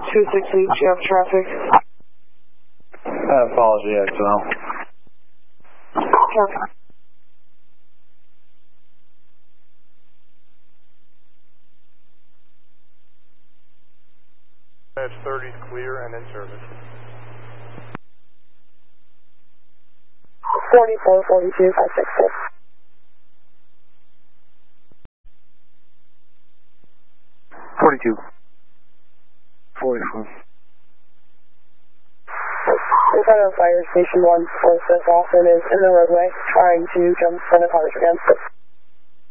268, you have traffic. Apology, XL. Copy. Edge 30 is clear and in service. 44, 42, 566. In front of Fire Station 1, Forces Austin is in the roadway, trying to jump 7 cars against it.